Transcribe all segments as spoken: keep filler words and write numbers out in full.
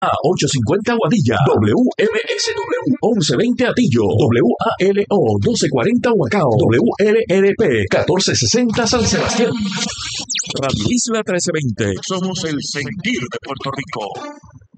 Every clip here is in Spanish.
A ochocientos cincuenta Guadilla, W M S W once veinte Atillo, W A L O doce cuarenta Huacao, W L L P catorce sesenta San Sebastián. Radio Isla trece veinte, somos el sentir de Puerto Rico.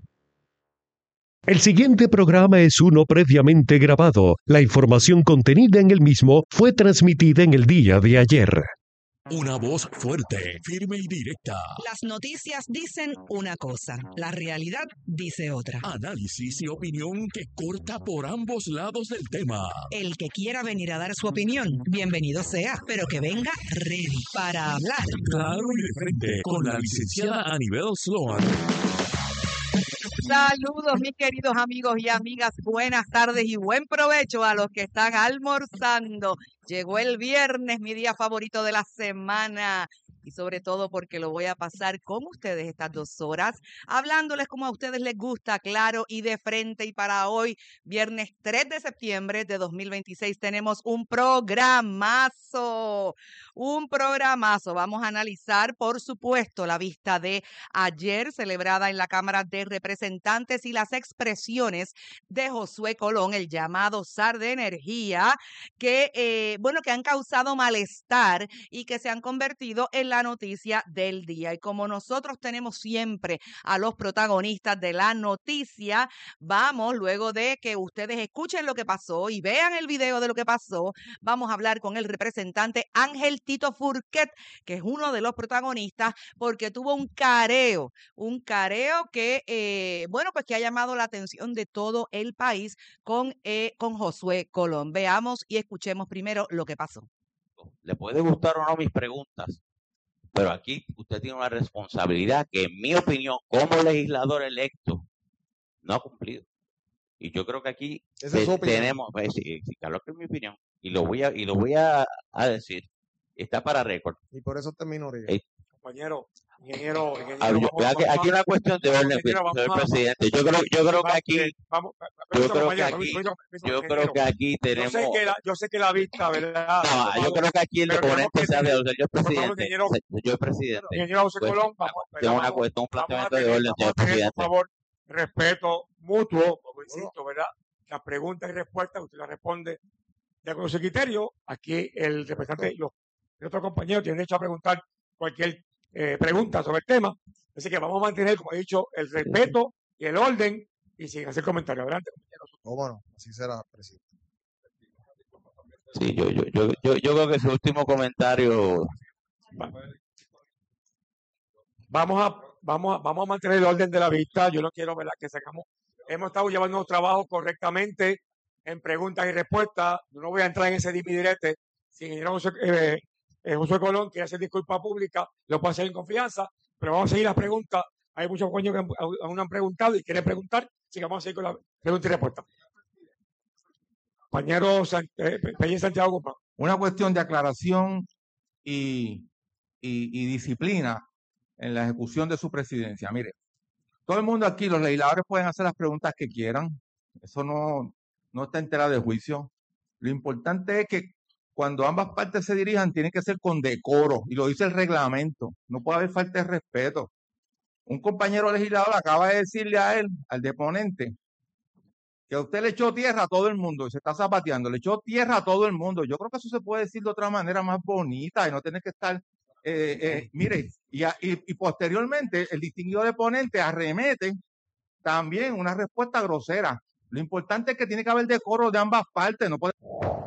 El siguiente programa es uno previamente grabado. La información contenida en el mismo fue transmitida en el día de ayer. Una voz fuerte, firme y directa. Las noticias dicen una cosa, la realidad dice otra. Análisis y opinión que corta por ambos lados del tema. El que quiera venir a dar su opinión, bienvenido sea, pero que venga ready para hablar. Claro y de frente, con la licenciada Anibel Sloan. Saludos, mis queridos amigos y amigas. Buenas tardes y buen provecho a los que están almorzando. Llegó el viernes, mi día favorito de la semana. Y sobre todo porque lo voy a pasar con ustedes estas dos horas, hablándoles como a ustedes les gusta, claro y de frente. Y para hoy, viernes tres de septiembre de dos mil veintiséis, tenemos un programazo, un programazo. Vamos a analizar, por supuesto, la vista de ayer celebrada en la Cámara de Representantes y las expresiones de Josué Colón, el llamado zar de energía, que, eh, bueno, que han causado malestar y que se han convertido en la noticia del día. Y como nosotros tenemos siempre a los protagonistas de la noticia, vamos, luego de que ustedes escuchen lo que pasó y vean el video de lo que pasó, vamos a hablar con el representante Ángel Tito Furquet, que es uno de los protagonistas, porque tuvo un careo, un careo que, eh, bueno, pues que ha llamado la atención de todo el país con, eh, con Josué Colón. Veamos y escuchemos primero lo que pasó. Le puede gustar o no mis preguntas, pero aquí usted tiene una responsabilidad que, en mi opinión, como legislador electo, no ha cumplido. Y yo creo que aquí te, tenemos, pues, sí, sí, claro que es mi opinión, y lo voy a, y lo voy a, a decir, está para récord. Y por eso está en minoría. Eh, Compañero, ingeniero, ingeniero. Ah, yo- vamos, vea que vamos, aquí es una cuestión de orden, ingeniero, vamos señor a- presidente. Yo creo, yo creo que vamos, aquí, eh, vamos, yo permiso, creo que compañero, aquí, permiso, permiso, yo creo ingeniero. que aquí Yo tenemos, sé que la, yo sé que la vista, ¿verdad? no, yo creo que aquí el Pero tenemos deponente que sabe, tener- o sea, yo por favor, presidente, ingeniero, yo presidente, ingeniero José pues, Colón, vamos, tengo una vamos, cuestión, un vamos a planteamiento de tener, orden, vamos a señor tener, presidente. por favor, respeto mutuo, como insisto, ¿verdad? Las preguntas y respuestas, usted las responde de acuerdo a su criterio. Aquí el representante y los y otros compañeros tienen derecho a preguntar cualquier eh, pregunta sobre el tema. Así que vamos a mantener, como he dicho, el respeto y el orden y sin hacer comentarios. Adelante, compañeros. ¿Cómo no? Así será, presidente. Sí, yo, yo, yo, yo, yo creo que su último comentario, Vamos a, vamos a, vamos a mantener el orden de la vista. Yo no quiero, ¿verdad?, que sacamos. Hemos estado llevando los trabajos correctamente en preguntas y respuestas. Yo no voy a entrar en ese dimidirete. Si el ingeniero José, eh, eh, José Colón quiere hacer disculpa pública, lo puede hacer en confianza, pero vamos a seguir las preguntas. Hay muchos compañeros que han- aún no han preguntado y quieren preguntar, así que vamos a seguir con la pregunta y respuesta. Compañero San, eh, Peña Santiago Guzmán. Una cuestión de aclaración y, y- y disciplina en la ejecución de su presidencia. Mire, todo el mundo aquí, los legisladores pueden hacer las preguntas que quieran, eso no, no está en tela de juicio. Lo importante es que cuando ambas partes se dirijan, tiene que ser con decoro, y lo dice el reglamento, no puede haber falta de respeto. Un compañero legislador acaba de decirle a él, al deponente, que usted le echó tierra a todo el mundo y se está zapateando, le echó tierra a todo el mundo. Yo creo que eso se puede decir de otra manera más bonita y no tener que estar, eh, eh, mire, y, a- y, y posteriormente el distinguido deponente arremete también una respuesta grosera. Lo importante es que tiene que haber decoro de ambas partes, no puede...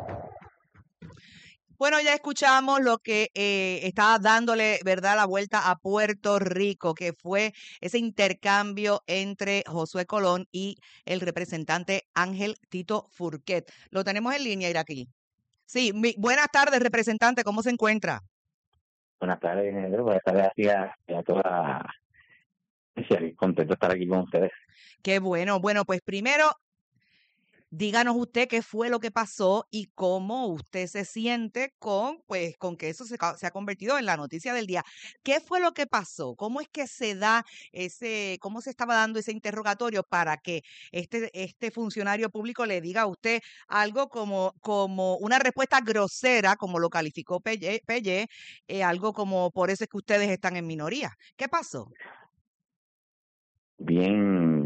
Bueno, ya escuchamos lo que eh, está dándole, ¿verdad?, la vuelta a Puerto Rico, que fue ese intercambio entre Josué Colón y el representante Ángel Tito Furquet. Lo tenemos en línea, Iraquí. Sí, mi- buenas tardes, representante, ¿cómo se encuentra? Buenas tardes, ingeniero. Buenas tardes a ti y a, y a toda. Sí, contento de estar aquí con ustedes. Qué bueno. Bueno, pues primero, díganos usted qué fue lo que pasó y cómo usted se siente con, pues, con que eso se, ca- se ha convertido en la noticia del día. ¿Qué fue lo que pasó? ¿Cómo es que se da ese, cómo se estaba dando ese interrogatorio para que este, este funcionario público le diga a usted algo como, como una respuesta grosera, como lo calificó Pelle, Pelle, eh, algo como por eso es que ustedes están en minoría? ¿Qué pasó? Bien,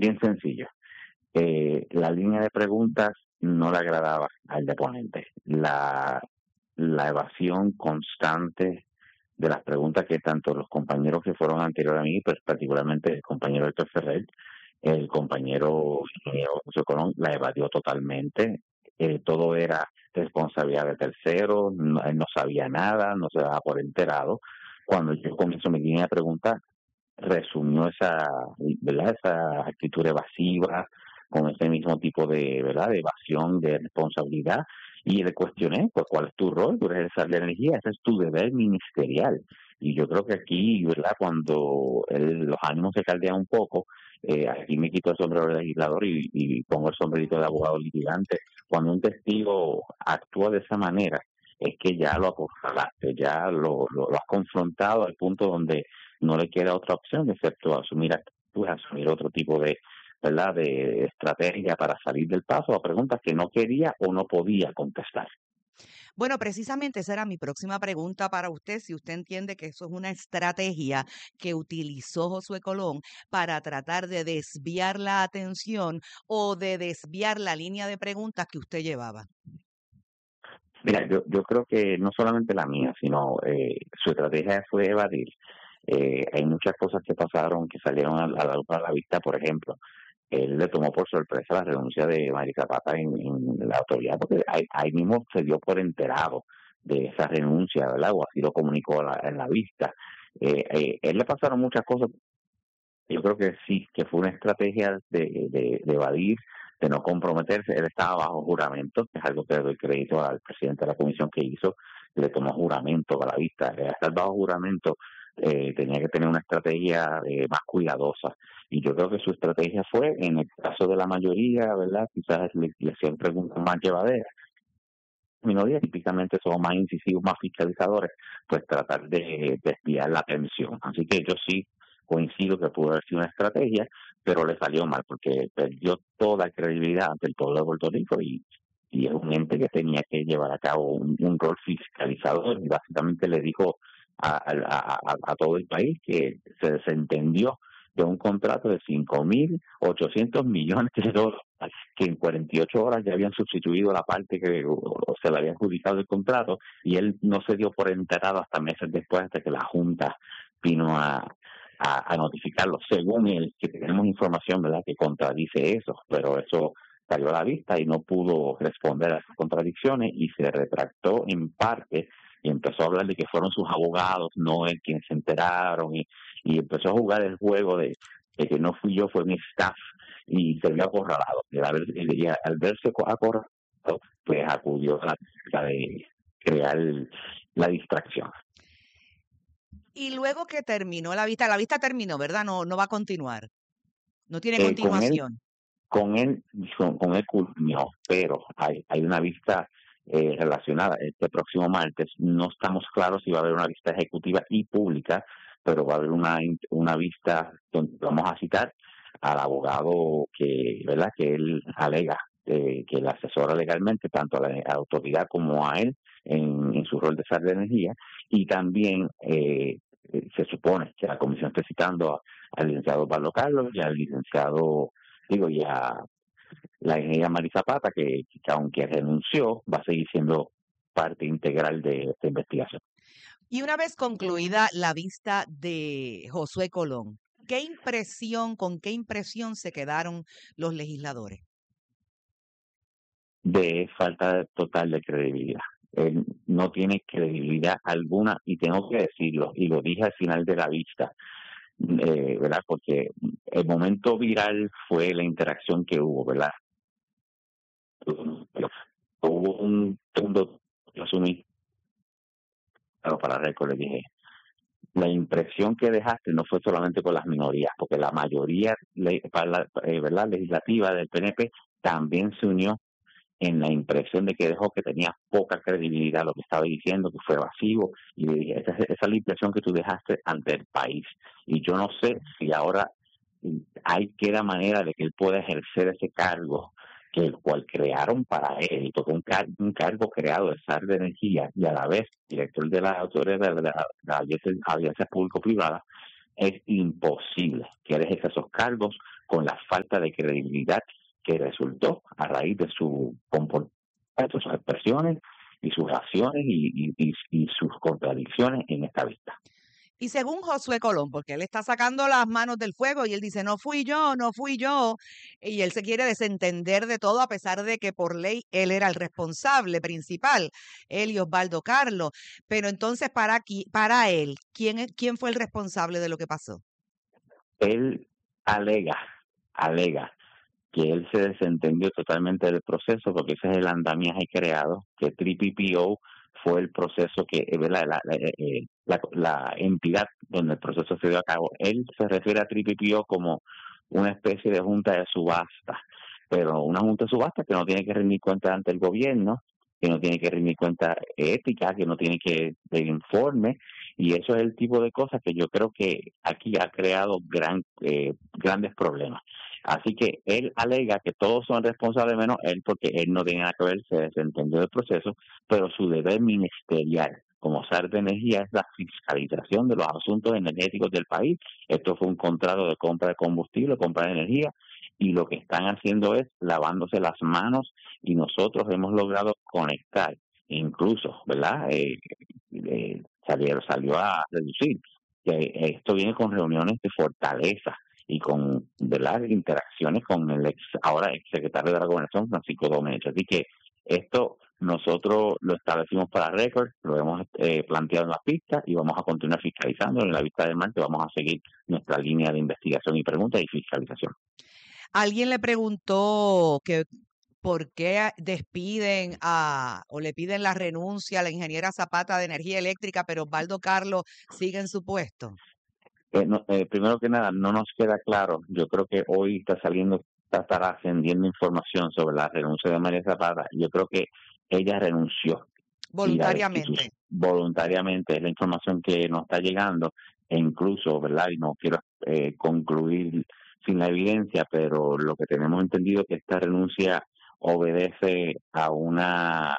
bien sencillo. Eh, la línea de preguntas no le agradaba al deponente. La, la evasión constante de las preguntas que tanto los compañeros que fueron anterior a mí, pues particularmente el compañero Héctor Ferrer, el compañero ingeniero José Colón, la evadió totalmente. Eh, todo era responsabilidad de terceros, no, él no sabía nada, no se daba por enterado. Cuando yo comienzo mi línea de preguntas, resumió esa, ¿verdad? Esa actitud evasiva, con ese mismo tipo de, ¿verdad? De evasión, de responsabilidad, y le cuestioné, pues, ¿cuál es tu rol? Tú eres el de energía, ese es tu deber ministerial. Y yo creo que aquí, ¿verdad? Cuando el, los ánimos se caldean un poco, eh, aquí me quito el sombrero de legislador y, y pongo el sombrerito de abogado litigante. Cuando un testigo actúa de esa manera, es que ya lo acorralaste, ya lo, lo, lo has confrontado al punto donde no le queda otra opción excepto asumir, pues, asumir otro tipo de, ¿verdad? de estrategia para salir del paso a preguntas que no quería o no podía contestar. Bueno, precisamente esa era mi próxima pregunta para usted, si usted entiende que eso es una estrategia que utilizó Josué Colón para tratar de desviar la atención o de desviar la línea de preguntas que usted llevaba. Mira, yo, yo creo que no solamente la mía, sino eh, su estrategia fue evadir. Eh, hay muchas cosas que pasaron, que salieron a la, a la vista. Por ejemplo, él le tomó por sorpresa la renuncia de Mary Zapata en, en la autoridad, porque ahí, ahí mismo se dio por enterado de esa renuncia, ¿verdad? O así lo comunicó la, en la vista. Eh, eh, él le pasaron muchas cosas. Yo creo que sí, que fue una estrategia de, de, de evadir, de no comprometerse. Él estaba bajo juramento, que es algo que le doy crédito al presidente de la comisión que hizo, le tomó juramento a la vista. Al estar bajo juramento, eh, tenía que tener una estrategia eh, más cuidadosa. Y yo creo que su estrategia fue, en el caso de la mayoría, ¿verdad? Quizás le, le hacían preguntas más llevaderas. Minorías típicamente son más incisivos, más fiscalizadores, pues tratar de desviar la atención. Así que yo sí coincido que pudo haber sido una estrategia, pero le salió mal porque perdió toda credibilidad ante el pueblo de Puerto Rico y, y es un ente que tenía que llevar a cabo un, un rol fiscalizador y básicamente le dijo a, a, a, a todo el país que se desentendió de un contrato de cinco mil ochocientos millones de dólares que en cuarenta y ocho horas ya habían sustituido la parte que o, o se le había adjudicado el contrato y él no se dio por enterado hasta meses después de que la Junta vino a A, a notificarlo, según él, que tenemos información, ¿verdad?, que contradice eso, pero eso salió a la vista y no pudo responder a esas contradicciones y se retractó en parte y empezó a hablar de que fueron sus abogados, no él, quienes se enteraron y, y empezó a jugar el juego de, de que no fui yo, fue mi staff y se vio acorralado. Y al, y al verse acorralado, pues acudió a la, la de crear la distracción. Y luego que terminó la vista, la vista terminó, ¿verdad? No, no va a continuar. No tiene Eh, continuación. Con él, con él, con, con él culminó, pero hay, hay una vista eh, relacionada. Este próximo martes no estamos claros si va a haber una vista ejecutiva y pública, pero va a haber una, una vista donde vamos a citar al abogado que, ¿verdad?, que él alega, eh, que le asesora legalmente tanto a la, a la autoridad como a él en, en su rol de sal de energía, y también eh, se supone que la comisión está citando al licenciado Pablo Carlos y al licenciado, digo, y a la ingeniera Mary Zapata, que, que aunque renunció, va a seguir siendo parte integral de esta investigación. Y una vez concluida la vista de Josué Colón, ¿qué impresión, con qué impresión se quedaron los legisladores? De falta total de credibilidad. Él no tiene credibilidad alguna y tengo que decirlo, y lo dije al final de la vista, eh, ¿verdad? Porque el momento viral fue la interacción que hubo, ¿verdad? Hubo un segundo, lo asumí, pero para récord le dije, la impresión que dejaste no fue solamente con las minorías, porque la mayoría le, para, eh, ¿verdad?, legislativa del P N P también se unió en la impresión de que dejó que tenía poca credibilidad lo que estaba diciendo, que fue evasivo, y le dije, esa, esa es la impresión que tú dejaste ante el país. Y yo no sé si ahora hay queda manera de que él pueda ejercer ese cargo que el cual crearon para él, porque un, car un cargo creado de S A R de Energía y a la vez director de la autoridad de la, de la agencia público-privada, es imposible que él ejerza esos cargos con la falta de credibilidad que resultó a raíz de su comportamiento, sus expresiones y sus acciones y, y, y, y sus contradicciones en esta vista. Y según Josué Colón, porque él está sacando las manos del fuego y él dice, no fui yo, no fui yo, y él se quiere desentender de todo a pesar de que por ley él era el responsable principal, él y Osvaldo Carlos. Pero entonces para, aquí, para él, ¿quién, es- ¿quién fue el responsable de lo que pasó? Él alega, alega que él se desentendió totalmente del proceso porque ese es el andamiaje creado, que tres P P O fue el proceso que, eh, ¿verdad? La, la, eh, la, la entidad donde el proceso se dio a cabo. Él se refiere a tres P P O como una especie de junta de subasta, pero una junta de subasta que no tiene que rendir cuenta ante el gobierno, que no tiene que rendir cuenta ética, que no tiene que dar informe, y eso es el tipo de cosas que yo creo que aquí ha creado gran, eh, grandes problemas. Así que él alega que todos son responsables menos él, porque él no tiene nada que ver, se desentendió del proceso, pero su deber ministerial como S A R de Energía es la fiscalización de los asuntos energéticos del país. Esto fue un contrato de compra de combustible, compra de energía, y lo que están haciendo es lavándose las manos, y nosotros hemos logrado conectar, incluso, ¿verdad? Eh, eh, salió, salió a reducir, que esto viene con reuniones de fortaleza y con, ¿verdad?, interacciones con el ex, ahora ex secretario de la Gobernación, Francisco Domenech. Así que esto nosotros lo establecimos para récord, lo hemos eh, planteado en la pista y vamos a continuar fiscalizando. En la vista de martes vamos a seguir nuestra línea de investigación y preguntas y fiscalización. Alguien le preguntó que por qué despiden a o le piden la renuncia a la ingeniera Zapata de Energía Eléctrica, pero Osvaldo Carlos sigue en su puesto. Eh, no, eh, primero que nada, no nos queda claro. Yo creo que hoy está saliendo, está, estará ascendiendo información sobre la renuncia de María Zapata. Yo creo que ella renunció. Voluntariamente. Voluntariamente es la información que nos está llegando, e incluso, ¿verdad? Y no quiero eh, concluir sin la evidencia, pero lo que tenemos entendido es que esta renuncia obedece a una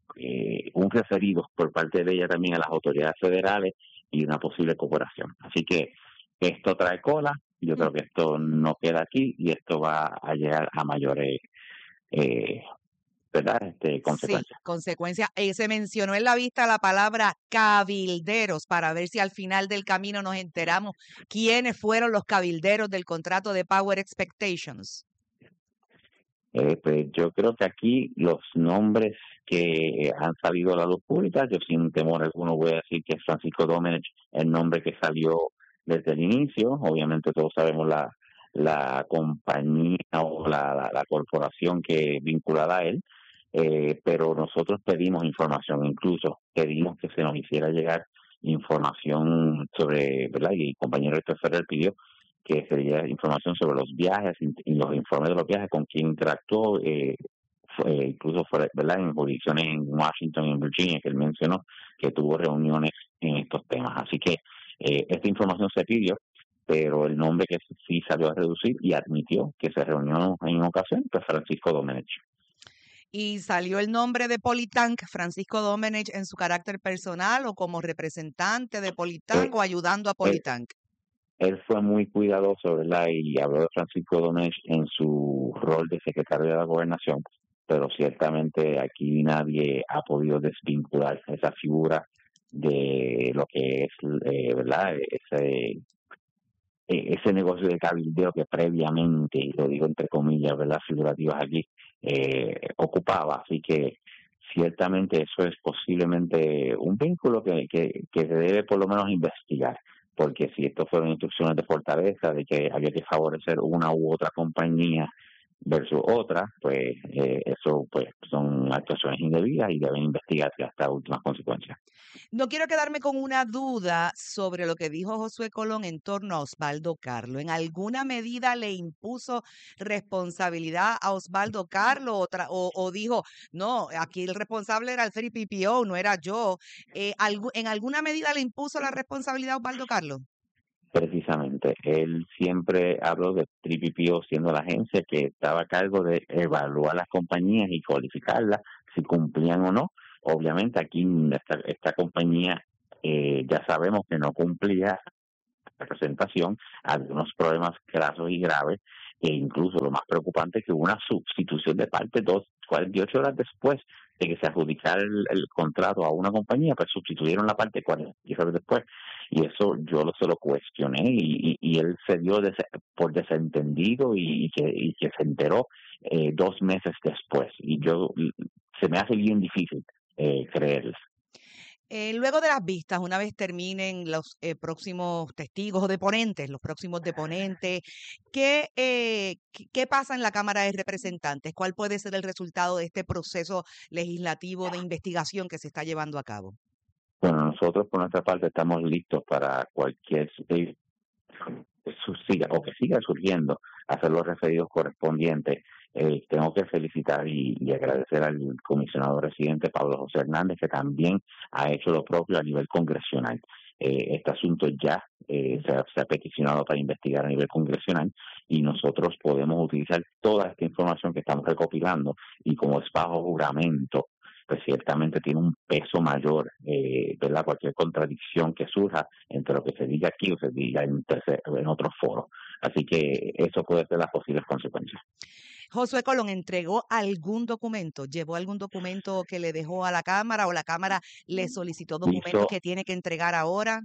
eh, un referido por parte de ella también a las autoridades federales y una posible cooperación. Así que esto trae cola, yo creo que esto no queda aquí y esto va a llegar a mayores eh, ¿verdad? Este, consecuencias. Sí, consecuencias. Eh, se mencionó en la vista la palabra cabilderos para ver si al final del camino nos enteramos quiénes fueron los cabilderos del contrato de Power Expectations. Eh, pues yo creo que aquí los nombres que han salido a la luz pública, yo sin temor alguno voy a decir que es Francisco Domenech, el nombre que salió desde el inicio. Obviamente todos sabemos la, la compañía o la, la, la corporación que vinculada a él, eh, pero nosotros pedimos información, incluso pedimos que se nos hiciera llegar información sobre, ¿verdad? Y el compañero Héctor Ferrer pidió que se diera información sobre los viajes y los informes de los viajes, con quién interactuó, eh, fue, incluso fue, ¿verdad?, en jurisdicciones en Washington y en Virginia, que él mencionó que tuvo reuniones en estos temas. Así que eh, esta información se pidió, pero el nombre que sí salió a reducir y admitió que se reunió en ocasión fue Francisco Domenech. Y salió el nombre de Politank, Francisco Domenech, en su carácter personal o como representante de Politank eh, o ayudando a Politank. Eh, Él fue muy cuidadoso, ¿verdad? Y habló de Francisco Domenech en su rol de secretario de la Gobernación, pero ciertamente aquí nadie ha podido desvincular esa figura de lo que es, eh, ¿verdad? Ese, ese negocio de cabildeo que previamente, y lo digo entre comillas, ¿verdad?, figurativas aquí, eh, ocupaba. Así que ciertamente eso es posiblemente un vínculo que, que, que se debe por lo menos investigar, porque si esto fueron instrucciones de fortaleza de que había que favorecer una u otra compañía versus otra, pues eh, eso pues son actuaciones indebidas y deben investigarse hasta últimas consecuencias. No quiero quedarme con una duda sobre lo que dijo Josué Colón en torno a Osvaldo Carlos. ¿En alguna medida le impuso responsabilidad a Osvaldo Carlos o, tra- o, o dijo, no, aquí el responsable era el tres P P O, no era yo? Eh, algu- ¿En alguna medida le impuso la responsabilidad a Osvaldo Carlos? Precisamente, él siempre habló de tres P P O siendo la agencia que estaba a cargo de evaluar las compañías y cualificarlas, si cumplían o no. Obviamente aquí esta, esta compañía eh, ya sabemos que no cumplía la presentación, algunos problemas grasos y graves, e incluso lo más preocupante es que hubo una sustitución de parte dos, cuarenta y ocho horas después de que se adjudicara el, el contrato a una compañía, pues sustituyeron la parte cuarenta y ocho horas después, y eso yo lo, se lo cuestioné y, y, y él se dio des, por desentendido y, y, que, y que se enteró eh, dos meses después, y yo se me hace bien difícil eh, creerles. Eh, luego de las vistas, una vez terminen los eh, próximos testigos o deponentes, los próximos deponentes, ¿qué, eh, qué, ¿qué pasa en la Cámara de Representantes? ¿Cuál puede ser el resultado de este proceso legislativo de investigación que se está llevando a cabo? Bueno, nosotros por nuestra parte estamos listos para cualquier eh, siga o que siga surgiendo, hacer los referidos correspondientes. Eh, tengo que felicitar y, y agradecer al comisionado residente Pablo José Hernández, que también ha hecho lo propio a nivel congresional. Eh, este asunto ya eh, se, ha, se ha peticionado para investigar a nivel congresional y nosotros podemos utilizar toda esta información que estamos recopilando, y como es bajo juramento, pues ciertamente tiene un peso mayor, eh, ¿verdad? Cualquier contradicción que surja entre lo que se diga aquí o se diga en, tercer, en otro foro. Así que eso puede ser las posibles consecuencias. Josué Colón, ¿entregó algún documento? ¿Llevó algún documento que le dejó a la Cámara o la Cámara le solicitó documentos hizo, que tiene que entregar ahora?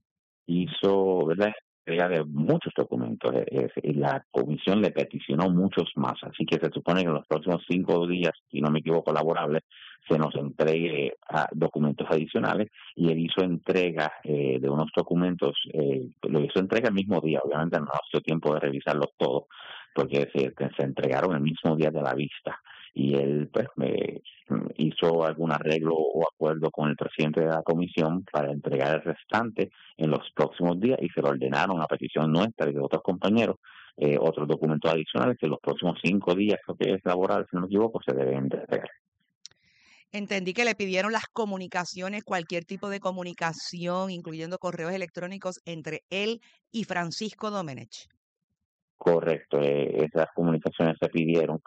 Hizo, ¿verdad?, entrega de muchos documentos eh, y la comisión le peticionó muchos más. Así que se supone que en los próximos cinco días, si no me equivoco, laborables, se nos entregue a documentos adicionales, y él hizo entrega eh, de unos documentos, eh, lo hizo entrega el mismo día, obviamente no ha sido tiempo de revisarlos todos, porque se, se entregaron el mismo día de la vista, y él pues me hizo algún arreglo o acuerdo con el presidente de la comisión para entregar el restante en los próximos días, y se lo ordenaron a petición nuestra y de otros compañeros eh, otros documentos adicionales que en los próximos cinco días, creo que es laboral, si no me equivoco, se deben entregar. Entendí que le pidieron las comunicaciones, cualquier tipo de comunicación, incluyendo correos electrónicos, entre él y Francisco Domenech. Correcto, eh, esas comunicaciones se pidieron,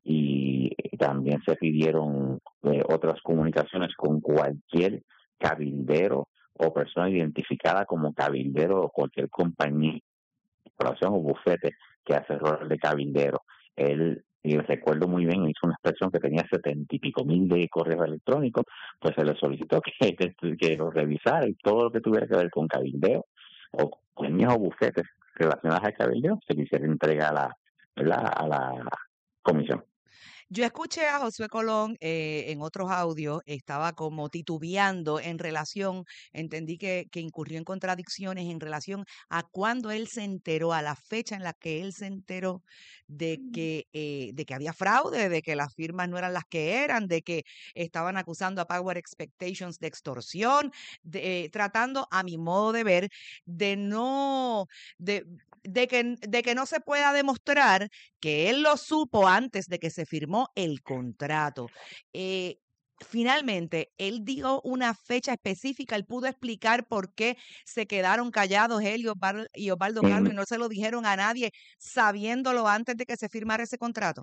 y también se pidieron eh, otras comunicaciones con cualquier cabildero o persona identificada como cabildero o cualquier compañía, corporación o bufete que hace rol de cabildero. Él, y recuerdo muy bien, hizo una expresión que tenía setenta y pico mil de correos electrónicos, pues se le solicitó que, que, que lo revisara, y todo lo que tuviera que ver con cabildeo o compañías o bufetes relacionadas al cabildeo se le hiciera entrega a la, ¿verdad?, a la comisión. Yo escuché a Josué Colón eh, en otros audios, estaba como titubeando en relación, entendí que, que incurrió en contradicciones en relación a cuando él se enteró, a la fecha en la que él se enteró de que, eh, de que había fraude, de que las firmas no eran las que eran, de que estaban acusando a Power Expectations de extorsión, de, eh, tratando, a mi modo de ver, de no, de, de que, de que no se pueda demostrar que él lo supo antes de que se firmó el contrato. Eh, finalmente, él dio una fecha específica, él pudo explicar por qué se quedaron callados él y Osvaldo, y Osvaldo Mm. Calvo y no se lo dijeron a nadie sabiéndolo antes de que se firmara ese contrato.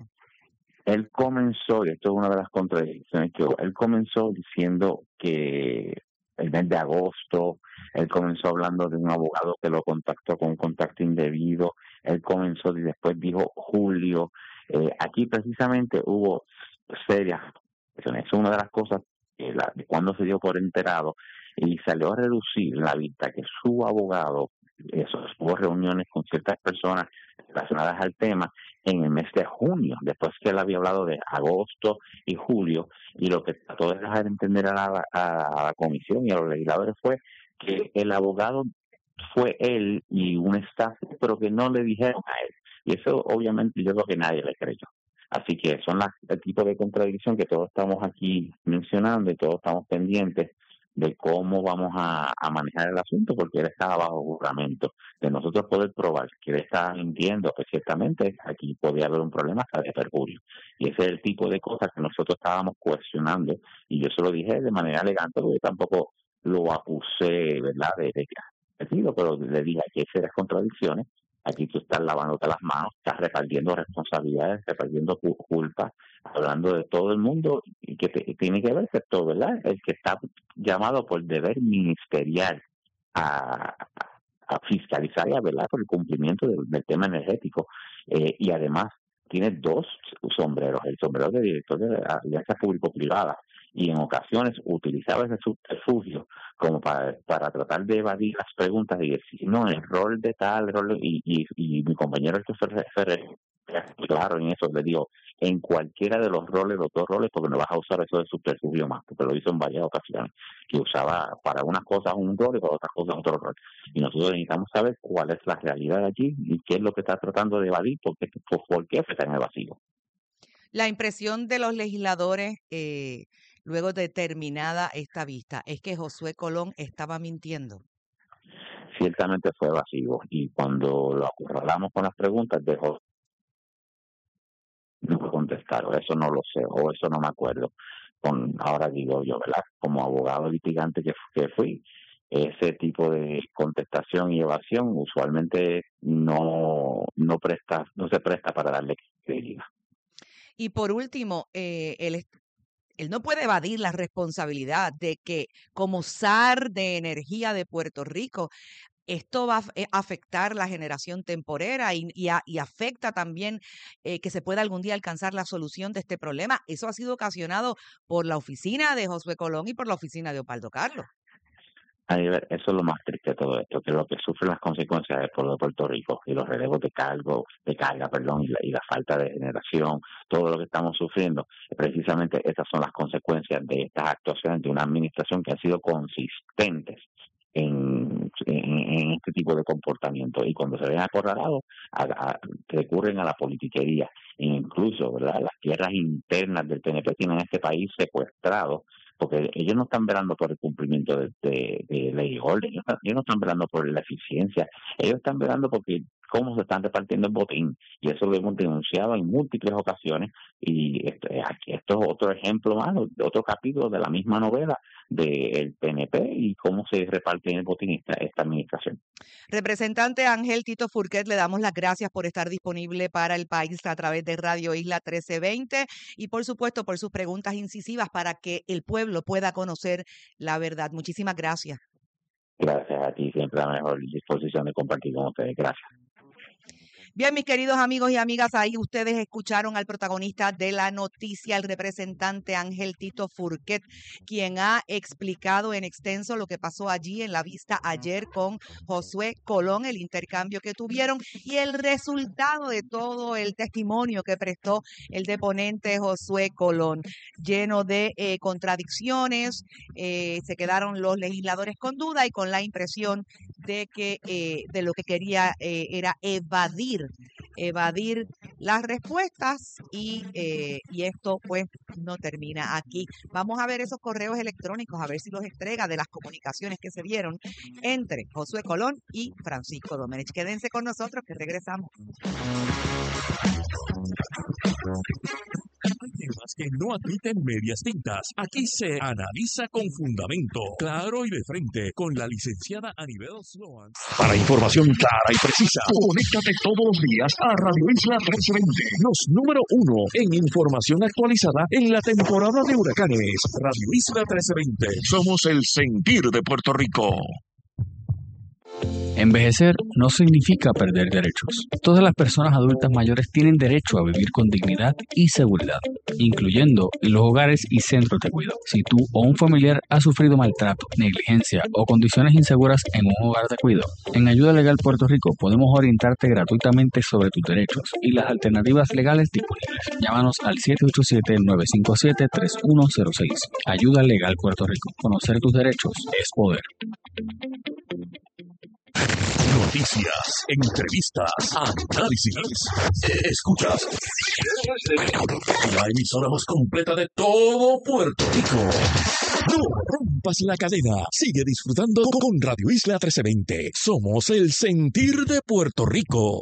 Él comenzó, y esto es una de las contradicciones que hubo, él comenzó diciendo que el mes de agosto, él comenzó hablando de un abogado que lo contactó con un contacto indebido, él comenzó y después dijo julio. Eh, aquí precisamente hubo serias cuestiones. Es una de las cosas que la, de cuando se dio por enterado, y salió a reducir la vista que su abogado, eso, hubo reuniones con ciertas personas relacionadas al tema en el mes de junio, después que él había hablado de agosto y julio, y lo que trató de dejar entender a la, a la comisión y a los legisladores fue que el abogado fue él y un staff, pero que no le dijeron a él, y eso obviamente yo creo que nadie le creyó. Así que son las, el tipo de contradicción que todos estamos aquí mencionando y todos estamos pendientes de cómo vamos a, a manejar el asunto, porque él estaba bajo juramento, de nosotros poder probar que él estaba mintiendo, que ciertamente aquí podía haber un problema hasta de perjurio. Y ese es el tipo de cosas que nosotros estábamos cuestionando, y yo se lo dije de manera elegante, porque tampoco lo acusé, ¿verdad?, de, de pero le dije que hay serias contradicciones. Aquí tú estás lavándote las manos, estás repartiendo responsabilidades, repartiendo culpas, hablando de todo el mundo, y que te, tiene que ver todo, ¿verdad? El que está llamado por deber ministerial a, a fiscalizar, ¿verdad?, por el cumplimiento del, del tema energético. Eh, y además tiene dos sombreros, el sombrero de director de alianzas público-privadas, y en ocasiones utilizaba ese subterfugio como para, para tratar de evadir las preguntas y decir, no, el rol de tal, el rol de, y, y, y mi compañero Ferrer, claro, en eso le digo, en cualquiera de los roles, los dos roles, porque no vas a usar eso de subterfugio más, porque lo hizo en varias ocasiones, que usaba para unas cosas un rol y para otras cosas otro rol. Y nosotros necesitamos saber cuál es la realidad allí y qué es lo que está tratando de evadir, porque, por, por qué está en el vacío. La impresión de los legisladores, eh, luego de terminada esta vista, es que Josué Colón estaba mintiendo. Ciertamente fue evasivo, y cuando lo acorralamos con las preguntas, dejó no contestaron, eso no lo sé, o eso no me acuerdo. Con, ahora digo yo, ¿verdad? Como abogado litigante que, que fui, ese tipo de contestación y evasión usualmente no, no presta, no se presta para darle credibilidad. Y por último, eh, él, él no puede evadir la responsabilidad de que como S A R de energía de Puerto Rico, esto va a afectar la generación temporera y, y, a, y afecta también eh, que se pueda algún día alcanzar la solución de este problema. Eso ha sido ocasionado por la oficina de Josué Colón y por la oficina de Opaldo Carlos. A ver, eso es lo más triste de todo esto, que lo que sufre las consecuencias del pueblo de Puerto Rico y los relevos de cargo, de carga, perdón, y la, y la falta de generación, todo lo que estamos sufriendo, precisamente estas son las consecuencias de estas actuaciones de una administración que ha sido consistentes En, en, en este tipo de comportamiento, y cuando se ven acorralados a, a, recurren a la politiquería, e incluso, ¿verdad?, las tierras internas del P N P tienen este país secuestrado, porque ellos no están velando por el cumplimiento de, de, de ley y orden, ellos, ellos no están velando por la eficiencia, ellos están velando porque cómo se están repartiendo el botín, y eso lo hemos denunciado en múltiples ocasiones, y esto, esto es otro ejemplo más, otro capítulo de la misma novela del P N P y cómo se reparte el botín esta, esta administración. Representante Ángel Tito Fourquet, le damos las gracias por estar disponible para el país a través de Radio Isla trece veinte y por supuesto por sus preguntas incisivas para que el pueblo pueda conocer la verdad. Muchísimas gracias. Gracias a ti, siempre a la mejor disposición de compartir con ustedes. Gracias. Bien, mis queridos amigos y amigas, ahí ustedes escucharon al protagonista de la noticia, el representante Ángel Tito Fourquet, quien ha explicado en extenso lo que pasó allí en la vista ayer con Josué Colón, el intercambio que tuvieron y el resultado de todo el testimonio que prestó el deponente Josué Colón, lleno de eh, contradicciones. Eh, se quedaron los legisladores con duda y con la impresión de que eh, de lo que quería eh, era evadir evadir las respuestas y, eh, y esto pues no termina aquí. Vamos a ver esos correos electrónicos, a ver si los entrega de las comunicaciones que se dieron entre Josué Colón y Francisco Domenech. Quédense con nosotros que regresamos. Hay temas que no admiten medias tintas. Aquí se analiza con fundamento, claro y de frente, con la licenciada Anibel Sloan. Para información clara y precisa, conéctate todos los días a Radio Isla trece veinte, los número uno en información actualizada en la temporada de huracanes. Radio Isla trece veinte, somos el sentir de Puerto Rico. Envejecer no significa perder derechos. Todas las personas adultas mayores tienen derecho a vivir con dignidad y seguridad, incluyendo en los hogares y centros de cuidado. Si tú o un familiar ha sufrido maltrato, negligencia o condiciones inseguras en un hogar de cuidado, en Ayuda Legal Puerto Rico podemos orientarte gratuitamente sobre tus derechos y las alternativas legales disponibles. Llámanos al siete ocho siete, nueve cinco siete, tres uno cero seis. Ayuda Legal Puerto Rico. Conocer tus derechos es poder. Noticias, entrevistas, análisis. Escuchas la emisora más completa de todo Puerto Rico. No rompas la cadena. Sigue disfrutando con Radio Isla trece veinte. Somos el sentir de Puerto Rico.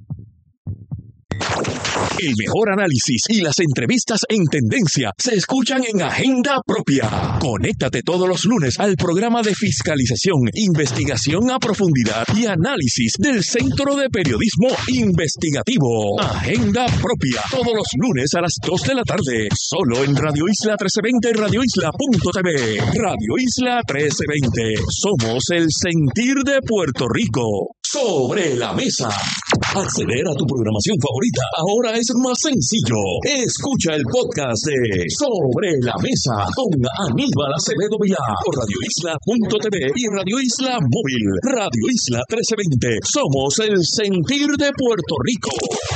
El mejor análisis y las entrevistas en tendencia se escuchan en Agenda Propia. Conéctate todos los lunes al programa de fiscalización, investigación a profundidad y análisis del Centro de Periodismo Investigativo. Agenda Propia, todos los lunes a las dos de la tarde, solo en Radio Isla trece veinte y radio isla punto t v. Radio Isla trece veinte, somos el sentir de Puerto Rico. Sobre la mesa. Acceder a tu programación favorita ahora es más sencillo. Escucha el podcast de Sobre la Mesa con Aníbal Acevedo Vilá por radio isla punto t v y Radio Isla Móvil. Radio Isla trece veinte. Somos el sentir de Puerto Rico.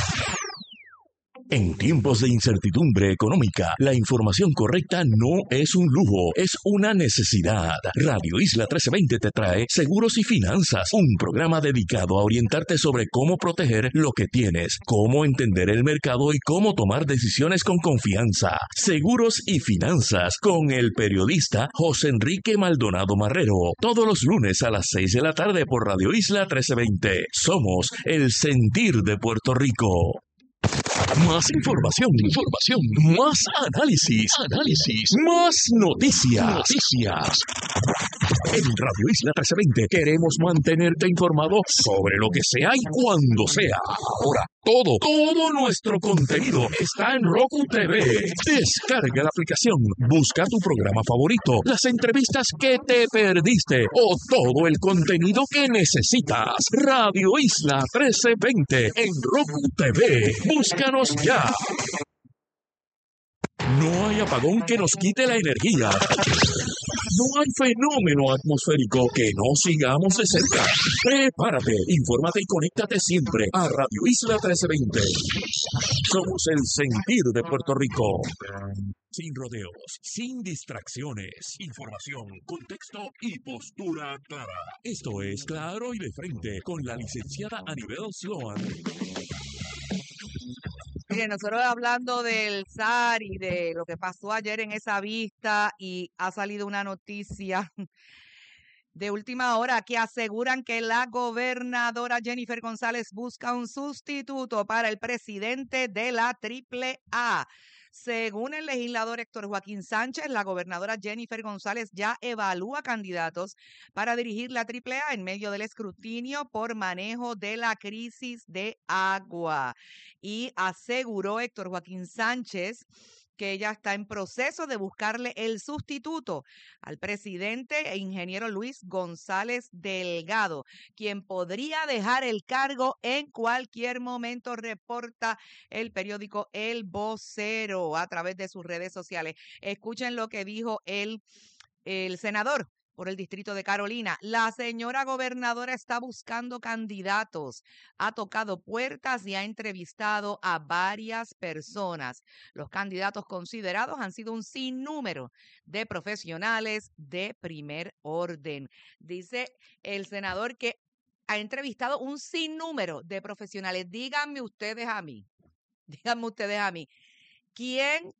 En tiempos de incertidumbre económica, la información correcta no es un lujo, es una necesidad. Radio Isla trece veinte te trae Seguros y Finanzas, un programa dedicado a orientarte sobre cómo proteger lo que tienes, cómo entender el mercado y cómo tomar decisiones con confianza. Seguros y Finanzas con el periodista José Enrique Maldonado Marrero, todos los lunes a las seis de la tarde por Radio Isla trece veinte. Somos el sentir de Puerto Rico. Más información, información, más análisis, análisis, más noticias, noticias. En Radio Isla trece veinte queremos mantenerte informado sobre lo que sea y cuando sea. Ahora, todo, todo nuestro contenido está en Roku T V. Descarga la aplicación, busca tu programa favorito, las entrevistas que te perdiste o todo el contenido que necesitas. Radio Isla trece veinte en Roku T V. Búscanos ya. No hay apagón que nos quite la energía. No hay fenómeno atmosférico que no sigamos de cerca. Prepárate, infórmate y conéctate siempre a Radio Isla trece veinte. Somos el sentir de Puerto Rico. Sin rodeos, sin distracciones, información, contexto y postura clara. Esto es Claro y de Frente con la licenciada Anibel Sloan. Mire, nosotros hablando del S A R y de lo que pasó ayer en esa vista, y ha salido una noticia de última hora que aseguran que la gobernadora Jennifer González busca un sustituto para el presidente de la Triple A. Según el legislador Héctor Joaquín Sánchez, la gobernadora Jennifer González ya evalúa candidatos para dirigir la Triple A en medio del escrutinio por manejo de la crisis de agua. Y aseguró Héctor Joaquín Sánchez que ella está en proceso de buscarle el sustituto al presidente e ingeniero Luis González Delgado, quien podría dejar el cargo en cualquier momento, reporta el periódico El Vocero a través de sus redes sociales. Escuchen lo que dijo el, el senador por el distrito de Carolina. La señora gobernadora está buscando candidatos, ha tocado puertas y ha entrevistado a varias personas. Los candidatos considerados han sido un sinnúmero de profesionales de primer orden. Dice el senador que ha entrevistado un sinnúmero de profesionales. Díganme ustedes a mí, díganme ustedes a mí, ¿quién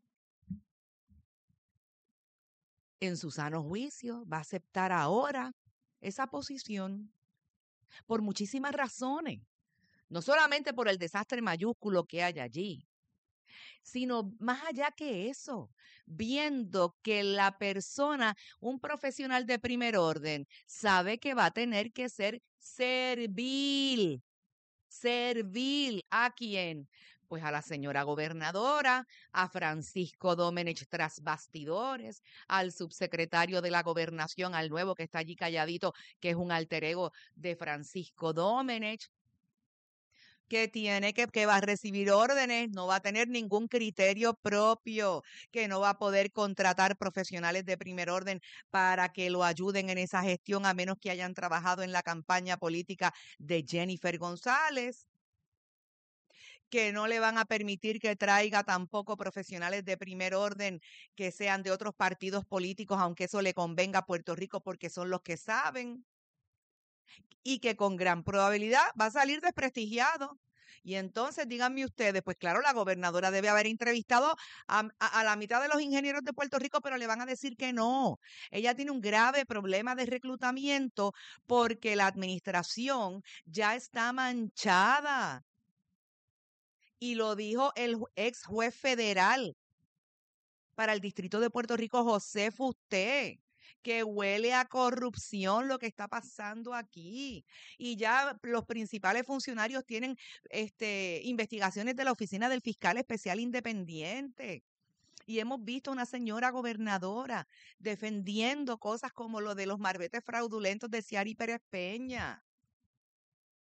en su sano juicio va a aceptar ahora esa posición? Por muchísimas razones, no solamente por el desastre mayúsculo que hay allí, sino más allá que eso, viendo que la persona, un profesional de primer orden, sabe que va a tener que ser servil. ¿Servil a quién? Pues a la señora gobernadora, a Francisco Domenech tras bastidores, al subsecretario de la gobernación, al nuevo que está allí calladito, que es un alter ego de Francisco Domenech, que tiene que, que va a recibir órdenes, no va a tener ningún criterio propio, que no va a poder contratar profesionales de primer orden para que lo ayuden en esa gestión, a menos que hayan trabajado en la campaña política de Jennifer González, que no le van a permitir que traiga tampoco profesionales de primer orden que sean de otros partidos políticos, aunque eso le convenga a Puerto Rico porque son los que saben, y que con gran probabilidad va a salir desprestigiado. Y entonces díganme ustedes, pues claro, la gobernadora debe haber entrevistado a, a, a la mitad de los ingenieros de Puerto Rico, pero le van a decir que no. Ella tiene un grave problema de reclutamiento porque la administración ya está manchada. Y lo dijo el ex juez federal para el distrito de Puerto Rico, José Fusté, que huele a corrupción lo que está pasando aquí. Y ya los principales funcionarios tienen este, investigaciones de la Oficina del Fiscal Especial Independiente. Y hemos visto una señora gobernadora defendiendo cosas como lo de los marbetes fraudulentos de Ciari Pérez Peña.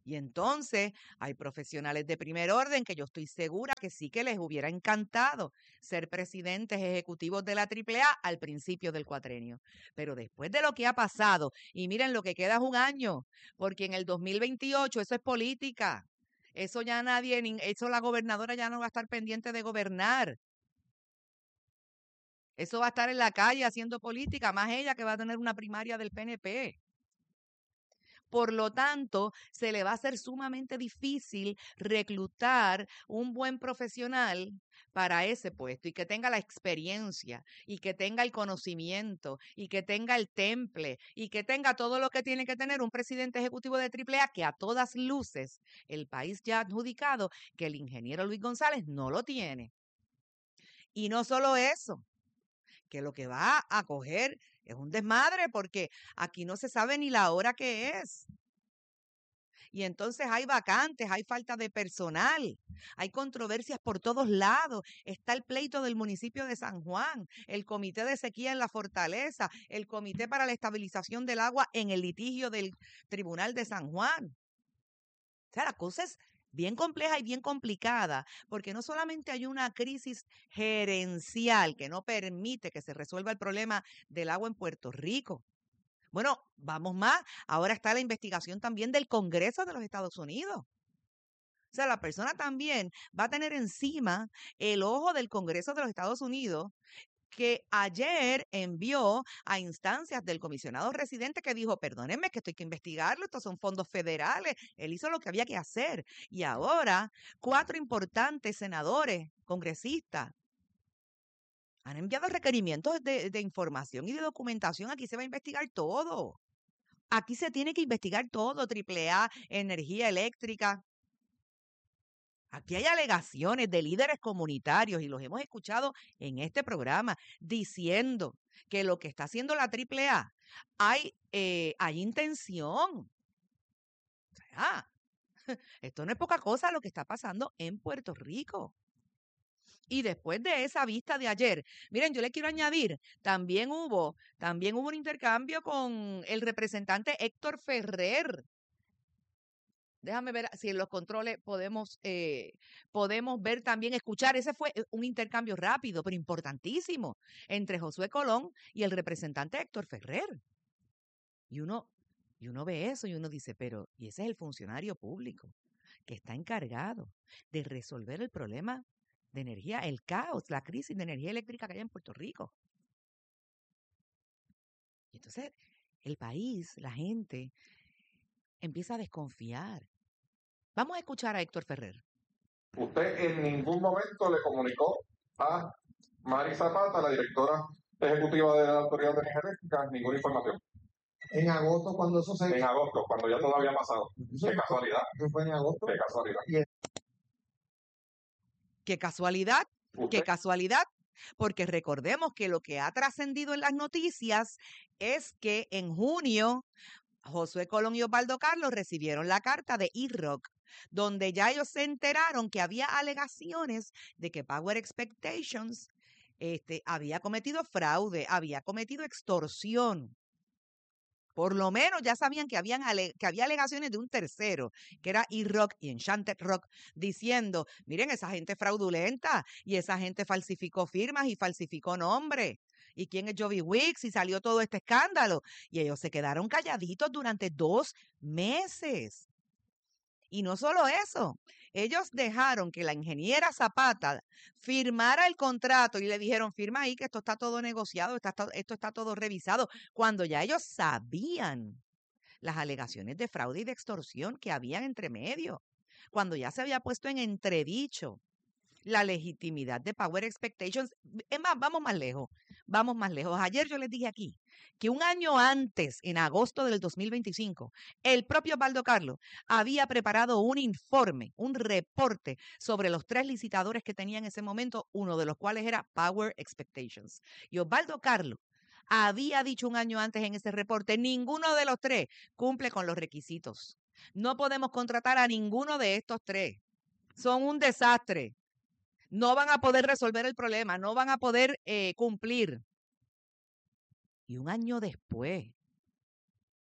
Y entonces hay profesionales de primer orden que yo estoy segura que sí que les hubiera encantado ser presidentes ejecutivos de la triple A al principio del cuatrenio. Pero después de lo que ha pasado, y miren, lo que queda es un año, porque en el dos mil veintiocho eso es política. Eso ya nadie, nin- eso la gobernadora ya no va a estar pendiente de gobernar. Eso va a estar en la calle haciendo política, más ella que va a tener una primaria del P N P. Por lo tanto, se le va a hacer sumamente difícil reclutar un buen profesional para ese puesto y que tenga la experiencia y que tenga el conocimiento y que tenga el temple y que tenga todo lo que tiene que tener un presidente ejecutivo de triple A, que a todas luces el país ya ha adjudicado que el ingeniero Luis González no lo tiene. Y no solo eso, que lo que va a coger es un desmadre, porque aquí no se sabe ni la hora que es. Y entonces hay vacantes, hay falta de personal, hay controversias por todos lados. Está el pleito del municipio de San Juan, el comité de sequía en la Fortaleza, el comité para la estabilización del agua en el litigio del Tribunal de San Juan. O sea, la cosa es bien compleja y bien complicada, porque no solamente hay una crisis gerencial que no permite que se resuelva el problema del agua en Puerto Rico. Bueno, vamos más. Ahora está la investigación también del Congreso de los Estados Unidos. O sea, la persona también va a tener encima el ojo del Congreso de los Estados Unidos, que ayer envió a instancias del comisionado residente que dijo, perdónenme que esto hay que investigarlo, estos son fondos federales. Él hizo lo que había que hacer. Y ahora, cuatro importantes senadores, congresistas, han enviado requerimientos de, de información y de documentación. Aquí se va a investigar todo. Aquí se tiene que investigar todo, triple A, energía eléctrica. Aquí hay alegaciones de líderes comunitarios y los hemos escuchado en este programa diciendo que lo que está haciendo la triple A, hay, eh, hay intención. O sea, esto no es poca cosa lo que está pasando en Puerto Rico. Y después de esa vista de ayer, miren, yo le quiero añadir, también hubo, también hubo un intercambio con el representante Héctor Ferrer. Déjame ver si en los controles podemos, eh, podemos ver también, escuchar. Ese fue un intercambio rápido, pero importantísimo, entre Josué Colón y el representante Héctor Ferrer. Y uno, y uno ve eso y uno dice, pero, y ese es el funcionario público que está encargado de resolver el problema de energía, el caos, la crisis de energía eléctrica que hay en Puerto Rico. Y entonces el país, la gente, empieza a desconfiar. Vamos a escuchar a Héctor Ferrer. Usted en ningún momento le comunicó a Mari Zapata, la directora ejecutiva de la Autoridad de Energía Eléctrica, ninguna información. En agosto, cuando eso se... En agosto, cuando ya todo había pasado. Qué casualidad. Eso fue en agosto. Qué casualidad. Qué casualidad, Usted- qué casualidad, porque recordemos que lo que ha trascendido en las noticias es que en junio Josué Colón y Osvaldo Carlos recibieron la carta de I R O C, donde ya ellos se enteraron que había alegaciones de que Power Expectations este, había cometido fraude, había cometido extorsión. Por lo menos ya sabían que, habían ale- que había alegaciones de un tercero, que era I R O C y Enchanted Rock, diciendo, miren, esa gente fraudulenta y esa gente falsificó firmas y falsificó nombres. ¿Y quién es Jovi Wicks? Y salió todo este escándalo. Y ellos se quedaron calladitos durante dos meses. Y no solo eso, ellos dejaron que la ingeniera Zapata firmara el contrato y le dijeron, firma ahí que esto está todo negociado, está to- esto está todo revisado, cuando ya ellos sabían las alegaciones de fraude y de extorsión que habían entre medio, cuando ya se había puesto en entredicho la legitimidad de Power Expectations. Es más, vamos más lejos, vamos más lejos. Ayer yo les dije aquí que un año antes, en agosto del dos mil veinticinco, el propio Osvaldo Carlos había preparado un informe, un reporte sobre los tres licitadores que tenía en ese momento, uno de los cuales era Power Expectations. Y Osvaldo Carlos había dicho un año antes en ese reporte, ninguno de los tres cumple con los requisitos. No podemos contratar a ninguno de estos tres. Son un desastre. No van a poder resolver el problema, no van a poder eh, cumplir. Y un año después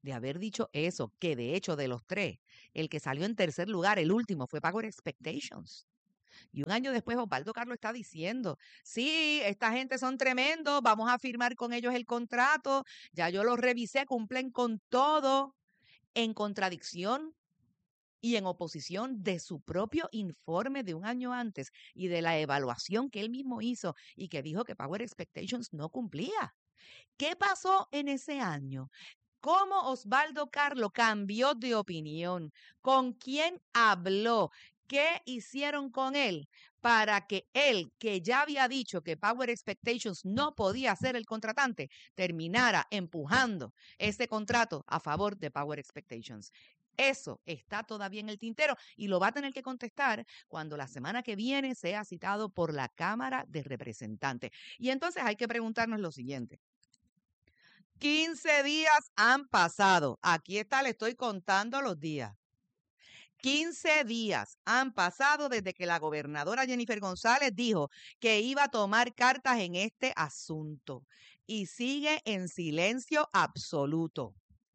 de haber dicho eso, que de hecho de los tres, el que salió en tercer lugar, el último, fue Power Expectations. Y un año después Osvaldo Carlos está diciendo, sí, esta gente son tremendos, vamos a firmar con ellos el contrato, ya yo los revisé, cumplen con todo, en contradicción y en oposición de su propio informe de un año antes y de la evaluación que él mismo hizo y que dijo que Power Expectations no cumplía. ¿Qué pasó en ese año? ¿Cómo Osvaldo Carlos cambió de opinión? ¿Con quién habló? ¿Qué hicieron con él para que él, que ya había dicho que Power Expectations no podía ser el contratante, terminara empujando ese contrato a favor de Power Expectations? Eso está todavía en el tintero y lo va a tener que contestar cuando la semana que viene sea citado por la Cámara de Representantes. Y entonces hay que preguntarnos lo siguiente. quince días han pasado. Aquí está, le estoy contando los días. quince días han pasado desde que la gobernadora Jennifer González dijo que iba a tomar cartas en este asunto y sigue en silencio absoluto.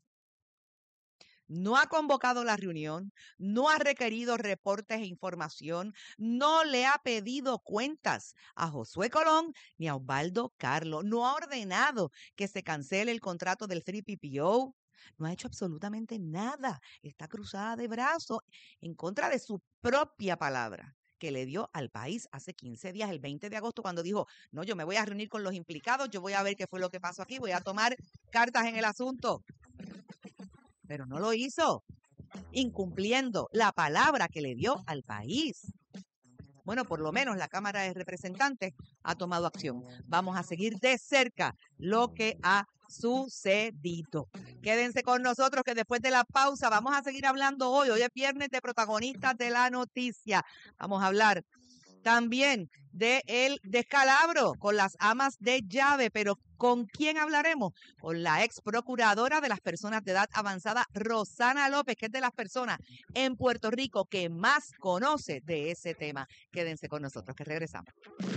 No ha convocado la reunión, no ha requerido reportes e información, no le ha pedido cuentas a Josué Colón ni a Osvaldo Carlos, no ha ordenado que se cancele el contrato del tres P P O. No ha hecho absolutamente nada. Está cruzada de brazos en contra de su propia palabra que le dio al país hace quince días, el veinte de agosto, cuando dijo, no, yo me voy a reunir con los implicados, yo voy a ver qué fue lo que pasó aquí, voy a tomar cartas en el asunto. Pero no lo hizo, incumpliendo la palabra que le dio al país. Bueno, por lo menos la Cámara de Representantes ha tomado acción. Vamos a seguir de cerca lo que ha sucedido. Quédense con nosotros que después de la pausa vamos a seguir hablando hoy. Hoy es viernes de protagonistas de la noticia. Vamos a hablar también de el descalabro con las amas de llave, pero ¿con quién hablaremos? Con la ex procuradora de las personas de edad avanzada, Rosana López, que es de las personas en Puerto Rico que más conoce de ese tema. Quédense con nosotros, que regresamos.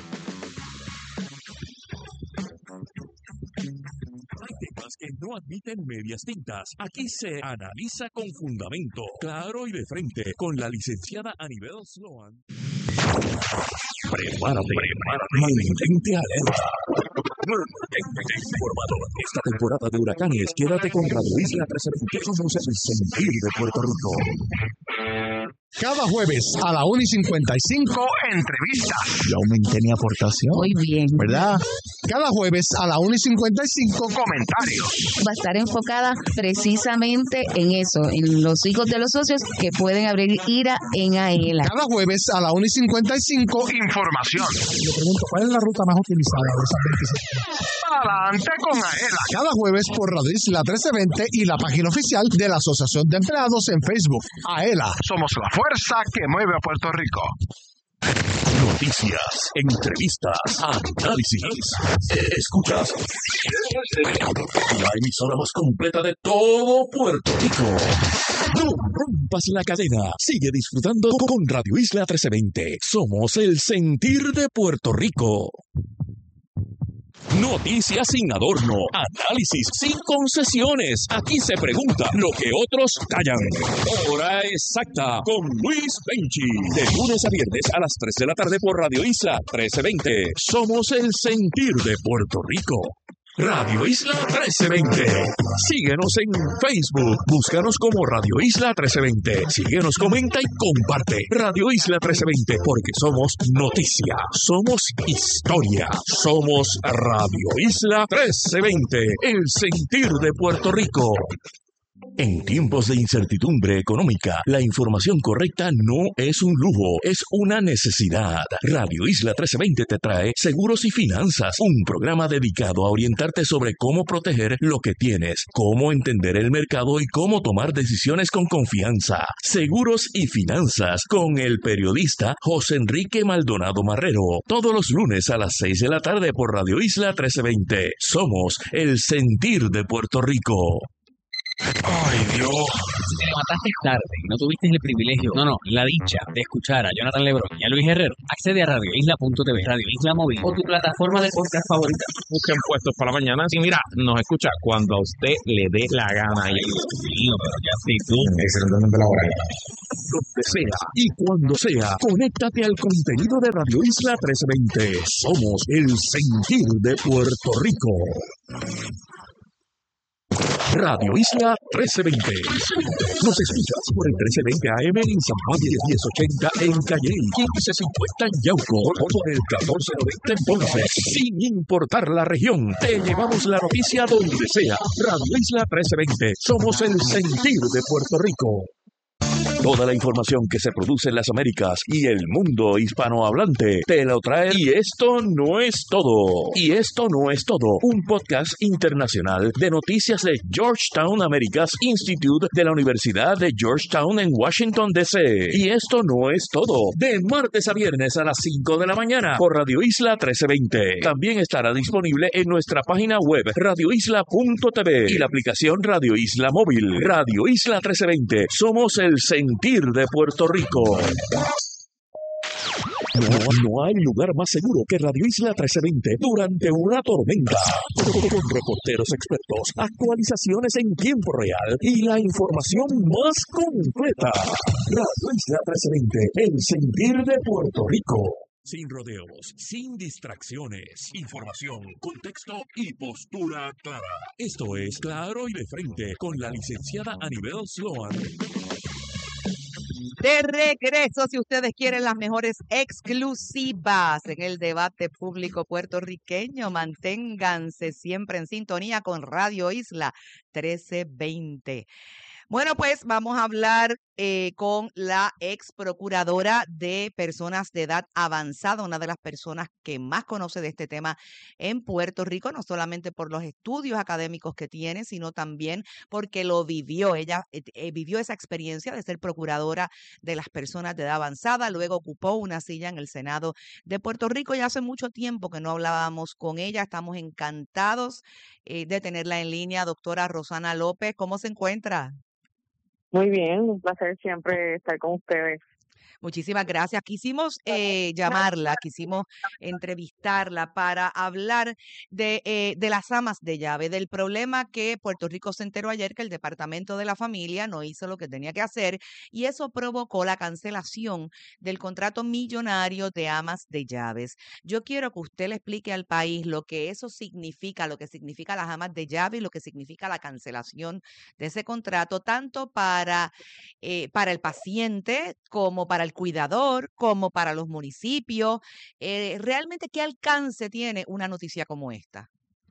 Hay temas que no admiten medias tintas. Aquí se analiza con fundamento, claro y de frente, con la licenciada Anibel Sloan. Prepárate, prepárate, mantente alerta. Mantente informado. Esta temporada de huracanes, quédate con Radio Isla trescientos veinte. Somos el sentir de Puerto Rico. Cada jueves a la una y cincuenta y cinco, entrevista. Yo aumenté mi aportación. Muy bien. ¿Verdad? Cada jueves a la una y cincuenta y cinco, comentarios. Va a estar enfocada precisamente en eso, en los hijos de los socios que pueden abrir ira en AELA. Cada jueves a la una y cincuenta y cinco, información. Le pregunto, ¿cuál es la ruta más utilizada de esas veintiséis? Adelante con AELA. Cada jueves por Radio Isla trece veinte y la página oficial de la Asociación de Empleados en Facebook. AELA, somos la fuerza que mueve a Puerto Rico. Noticias, entrevistas, análisis. Escuchas la emisora más completa de todo Puerto Rico. No rompas la cadena. Sigue disfrutando con Radio Isla trece veinte. Somos el sentir de Puerto Rico. Noticias sin adorno, análisis sin concesiones. Aquí se pregunta lo que otros callan. Hora exacta con Luis Benchi. De lunes a viernes a las tres de la tarde por Radio Isla trece veinte. Somos el sentir de Puerto Rico. Radio Isla trece veinte. Síguenos en Facebook. Búscanos como Radio Isla trece veinte. Síguenos, comenta y comparte. Radio Isla trece veinte, porque somos noticia, somos historia, somos Radio Isla trece veinte, el sentir de Puerto Rico. En tiempos de incertidumbre económica, la información correcta no es un lujo, es una necesidad. Radio Isla trece veinte te trae Seguros y Finanzas, un programa dedicado a orientarte sobre cómo proteger lo que tienes, cómo entender el mercado y cómo tomar decisiones con confianza. Seguros y Finanzas con el periodista José Enrique Maldonado Marrero, todos los lunes a las seis de la tarde por Radio Isla trece veinte. Somos el sentir de Puerto Rico. Ay, Dios. mataste tarde y no tuviste el privilegio, no, no, la dicha de escuchar a Jonathan Lebron y a Luis Herrero, accede a radio isla punto t v, Radio Isla Móvil o tu plataforma de podcast favorita. Busquen Puestos para la Mañana y mira, nos escucha cuando a usted le dé la gana. Y Dios mío, pero ya sí, tú. Excelentemente la hora. Donde sea y cuando sea, conéctate al contenido de Radio Isla trescientos veinte. Somos el sentir de Puerto Rico. Radio Isla trescientos veinte. Nos escuchas por el trece veinte A M en San Juan, diez ochenta en Calle, quince cincuenta en Yauco, o por el catorce noventa en Ponce. Sin importar la región, te llevamos la noticia donde sea. Radio Isla trescientos veinte. Somos el sentir de Puerto Rico. Toda la información que se produce en las Américas y el mundo hispanohablante te lo trae. Y esto no es todo. Y esto no es todo. Un podcast internacional de noticias de Georgetown Americas Institute de la Universidad de Georgetown en Washington, D C Y esto no es todo. De martes a viernes a las cinco de la mañana por Radio Isla trescientos veinte. También estará disponible en nuestra página web radio isla punto t v y la aplicación Radio Isla Móvil. Radio Isla trescientos veinte. Somos el sentir de Puerto Rico. No, no hay lugar más seguro que Radio Isla trescientos veinte durante una tormenta. Con reporteros expertos, actualizaciones en tiempo real y la información más completa. Radio Isla trescientos veinte, el sentir de Puerto Rico. Sin rodeos, sin distracciones, información, contexto y postura clara. Esto es Claro y de Frente con la licenciada Anibel Sloan. De regreso, si ustedes quieren las mejores exclusivas en el debate público puertorriqueño, manténganse siempre en sintonía con Radio Isla trescientos veinte. Bueno, pues vamos a hablar eh, con la ex procuradora de personas de edad avanzada, una de las personas que más conoce de este tema en Puerto Rico, no solamente por los estudios académicos que tiene, sino también porque lo vivió. Ella eh, vivió esa experiencia de ser procuradora de las personas de edad avanzada, luego ocupó una silla en el Senado de Puerto Rico y hace mucho tiempo que no hablábamos con ella. Estamos encantados eh, de tenerla en línea. Doctora Rosana López, ¿cómo se encuentra? Muy bien, un placer siempre estar con ustedes. Muchísimas gracias. Quisimos eh, llamarla, quisimos entrevistarla para hablar de, eh, de las amas de llave, del problema que Puerto Rico se enteró ayer que el Departamento de la Familia no hizo lo que tenía que hacer y eso provocó la cancelación del contrato millonario de amas de llaves. Yo quiero que usted le explique al país lo que eso significa, lo que significa las amas de llave y lo que significa la cancelación de ese contrato, tanto para, eh, para el paciente como para el cuidador, como para los municipios. Eh, ¿Realmente qué alcance tiene una noticia como esta?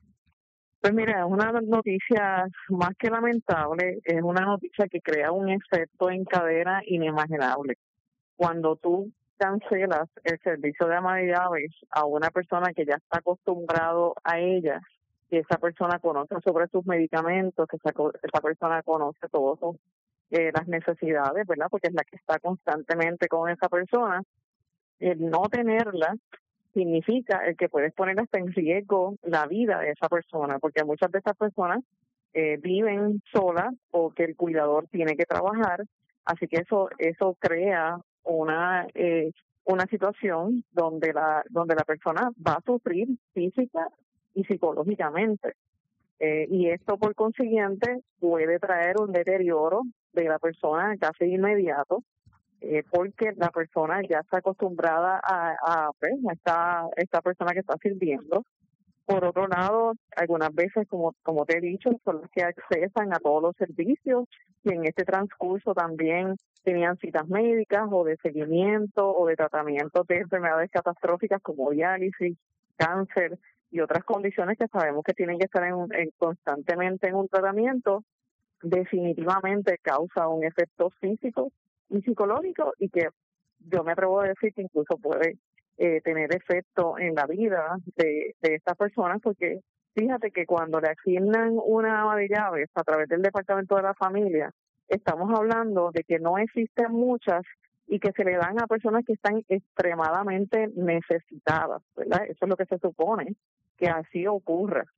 Pues mira, es una noticia más que lamentable, es una noticia que crea un efecto en cadena inimaginable. Cuando tú cancelas el servicio de ama de llaves a una persona que ya está acostumbrado a ella, que esa persona conoce sobre sus medicamentos, que esa, esa persona conoce todos sus Eh, las necesidades, ¿verdad? Porque es la que está constantemente con esa persona. El no tenerla significa el que puedes poner hasta en riesgo la vida de esa persona, porque muchas de esas personas eh, viven solas o que el cuidador tiene que trabajar, así que eso eso crea una eh, una situación donde la donde la persona va a sufrir física y psicológicamente. Eh, y esto, por consiguiente, puede traer un deterioro de la persona casi inmediato, eh, porque la persona ya está acostumbrada a, a, pues, a esta, esta persona que está sirviendo. Por otro lado, algunas veces, como, como te he dicho, son las que accesan a todos los servicios y en este transcurso también tenían citas médicas o de seguimiento o de tratamiento de enfermedades catastróficas como diálisis, cáncer y otras condiciones que sabemos que tienen que estar en, en, constantemente en un tratamiento. Definitivamente causa un efecto físico y psicológico y que yo me atrevo a decir que incluso puede eh, tener efecto en la vida de, de estas personas, porque fíjate que cuando le asignan una ama de llaves a través del Departamento de la Familia, estamos hablando de que no existen muchas y que se le dan a personas que están extremadamente necesitadas, ¿verdad? Eso es lo que se supone que así ocurra.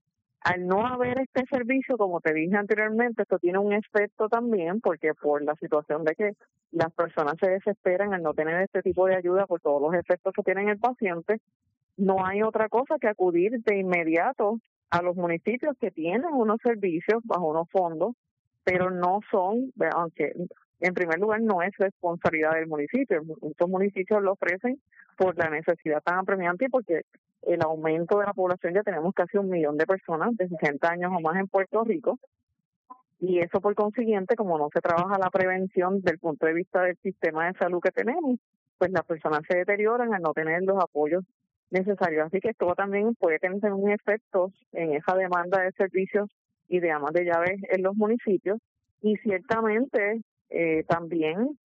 al no haber este servicio, como te dije anteriormente, esto tiene un efecto también, porque por la situación de que las personas se desesperan al no tener este tipo de ayuda por todos los efectos que tiene el paciente, no hay otra cosa que acudir de inmediato a los municipios que tienen unos servicios bajo unos fondos, pero no son, aunque en primer lugar no es responsabilidad del municipio, muchos municipios lo ofrecen por la necesidad tan apremiante y porque el aumento de la población, ya tenemos casi un millón de personas de sesenta años o más en Puerto Rico, y eso por consiguiente, como no se trabaja la prevención desde el punto de vista del sistema de salud que tenemos, pues las personas se deterioran al no tener los apoyos necesarios. Así que esto también puede tener un efecto en esa demanda de servicios y de amas de llaves en los municipios, y ciertamente eh, también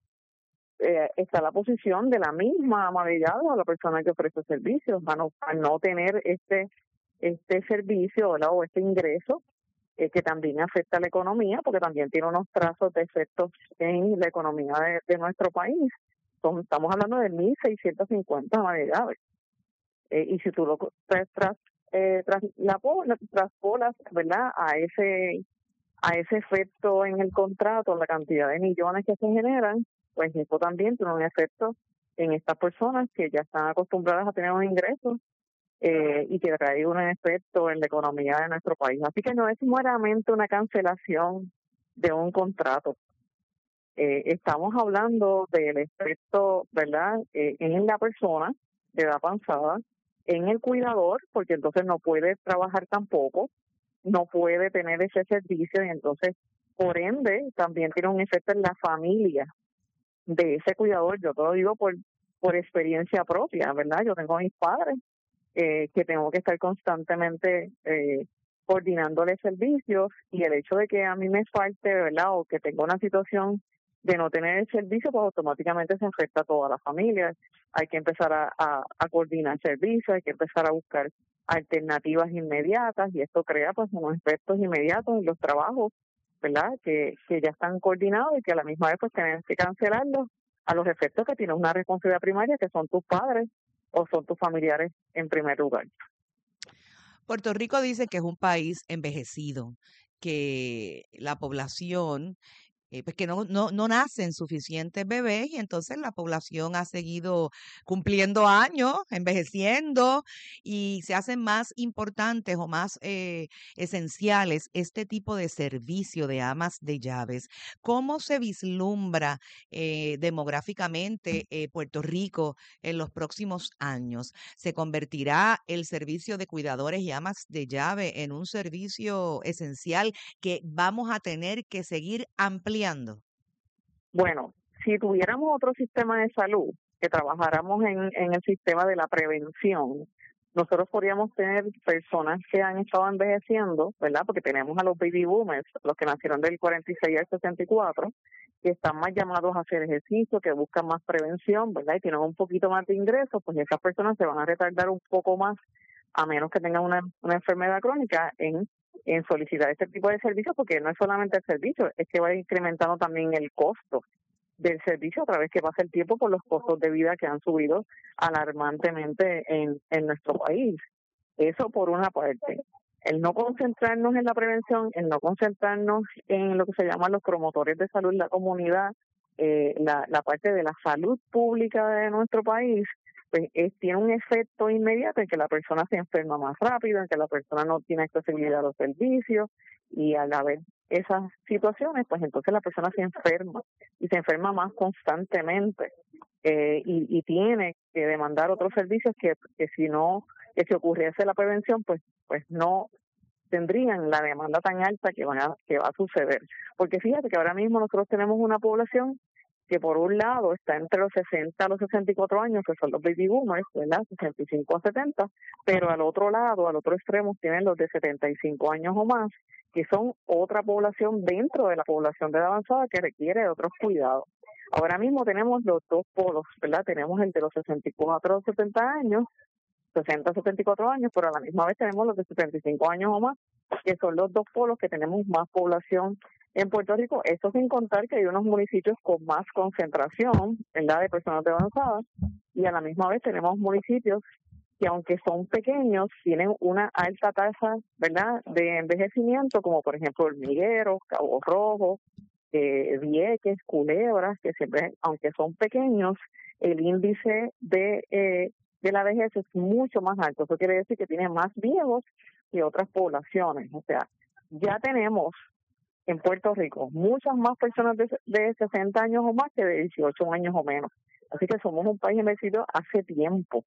eh, está la posición de la misma ama de llaves o la persona que ofrece servicios, a no, a no tener este este servicio, ¿verdad? O este ingreso eh, que también afecta a la economía, porque también tiene unos trazos de efectos en la economía de, de nuestro país. Son, estamos hablando de mil seiscientas cincuenta amas de llaves. Eh, y si tú lo tras, tras, eh, tras la traspolas, ¿verdad? A ese a ese efecto en el contrato, la cantidad de millones que se generan, pues esto también tiene un efecto en estas personas que ya están acostumbradas a tener un ingreso eh, y que trae un efecto en la economía de nuestro país. Así que no es meramente una cancelación de un contrato. Eh, estamos hablando del efecto, ¿verdad?, eh, en la persona de edad avanzada, en el cuidador, porque entonces no puede trabajar tampoco, no puede tener ese servicio, y entonces, por ende, también tiene un efecto en la familia de ese cuidador. Yo te lo digo por, por experiencia propia, ¿verdad? Yo tengo a mis padres eh, que tengo que estar constantemente eh, coordinándoles servicios, y el hecho de que a mí me falte, ¿verdad?, o que tenga una situación de no tener el servicio, pues automáticamente se afecta a toda la familia. Hay que empezar a, a, a coordinar servicios, hay que empezar a buscar alternativas inmediatas, y esto crea pues unos efectos inmediatos en los trabajos, ¿verdad?, que, que ya están coordinados y que a la misma vez pues tienen que cancelarlos a los efectos que tienen una responsabilidad primaria, que son tus padres o son tus familiares en primer lugar. Puerto Rico dice que es un país envejecido, que la población Eh, pues que no, no, no nacen suficientes bebés, y entonces la población ha seguido cumpliendo años, envejeciendo, y se hacen más importantes o más eh, esenciales este tipo de servicio de amas de llaves. ¿Cómo se vislumbra eh, demográficamente eh, Puerto Rico en los próximos años? ¿Se convertirá el servicio de cuidadores y amas de llave en un servicio esencial que vamos a tener que seguir ampliando? Bueno, si tuviéramos otro sistema de salud, que trabajáramos en, en el sistema de la prevención, nosotros podríamos tener personas que han estado envejeciendo, ¿verdad? Porque tenemos a los baby boomers, los que nacieron del cuarenta y seis al sesenta y cuatro, que están más llamados a hacer ejercicio, que buscan más prevención, ¿verdad? Y tienen un poquito más de ingresos, pues esas personas se van a retardar un poco más, a menos que tengan una, una enfermedad crónica, en en solicitar este tipo de servicios, porque no es solamente el servicio, es que va incrementando también el costo del servicio a través que pasa el tiempo por los costos de vida que han subido alarmantemente en, en nuestro país. Eso por una parte. El no concentrarnos en la prevención, el no concentrarnos en lo que se llaman los promotores de salud en la comunidad, eh, la, la parte de la salud pública de nuestro país, pues es, tiene un efecto inmediato en que la persona se enferma más rápido, en que la persona no tiene accesibilidad a los servicios, y al haber esas situaciones, pues entonces la persona se enferma y se enferma más constantemente eh, y, y tiene que demandar otros servicios que, que si no, que si ocurriese la prevención, pues pues no tendrían la demanda tan alta que, van a, que va a suceder. Porque fíjate que ahora mismo nosotros tenemos una población que por un lado está entre los sesenta a los sesenta y cuatro años, que son los baby boomers, ¿verdad?, sesenta y cinco a setenta, pero al otro lado, al otro extremo, tienen los de setenta y cinco años o más, que son otra población dentro de la población de edad avanzada que requiere de otros cuidados. Ahora mismo tenemos los dos polos, ¿verdad? Tenemos el de los sesenta y cuatro a setenta años, sesenta a setenta y cuatro años, pero a la misma vez tenemos los de setenta y cinco años o más, que son los dos polos que tenemos más población en Puerto Rico. Eso sin contar que hay unos municipios con más concentración, ¿verdad?, de personas de avanzada, y a la misma vez tenemos municipios que aunque son pequeños, tienen una alta tasa, ¿verdad?, de envejecimiento, como por ejemplo Hormigueros, Cabo Rojo, eh, Vieques, Culebras, que siempre, aunque son pequeños, el índice de, eh, de la vejez es mucho más alto. Eso quiere decir que tienen más viejos que otras poblaciones. O sea, ya tenemos en Puerto Rico muchas más personas de, de sesenta años o más que de dieciocho años o menos. Así que somos un país envejecido hace tiempo.